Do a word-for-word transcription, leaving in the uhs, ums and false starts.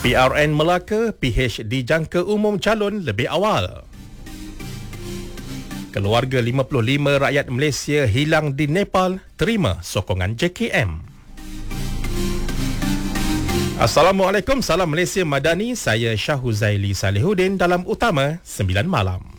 P R N Melaka, P H dijangka umum calon lebih awal. Keluarga lima puluh lima rakyat Malaysia hilang di Nepal terima sokongan J K M. Assalamualaikum, salam Malaysia Madani. Saya Syah Huzaili Salihuddin dalam Utama sembilan Malam.